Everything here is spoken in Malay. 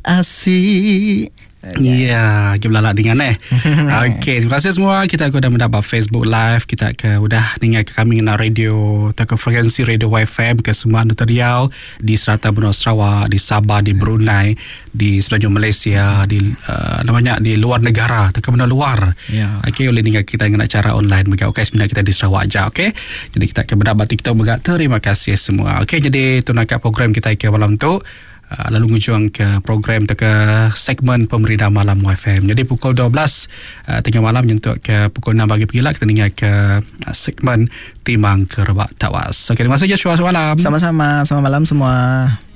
asik. Ya, kita belalak dengan Okey, terima kasih semua. Kita dah mendapat Facebook Live. Kita udah dengar kami dengan radio, ke frekuensi radio YFM ke semua Nusa Riau, di Serata Benua Sarawak, di Sabah, di Brunei, di semenanjung Malaysia, di namanya di luar negara, ke benda luar. Ya. Okey, boleh dengar kita dengan acara online bagi sebenarnya kita di Sarawak aja. Okey. Jadi kita akan mendapat TikTok bagi terima kasih semua. Okey, jadi tunaikan program kita ke malam tu. Lalu ngujung ke program ke segmen Pemerintah Malam YFM. Jadi pukul 12 tengah malam nyentuh ke pukul 6 pagi pergilah kita dengar ke segmen Timang Kerebak Tawas. Okey, terima kasih Joshua. Selamat malam. Sama-sama, selamat malam semua.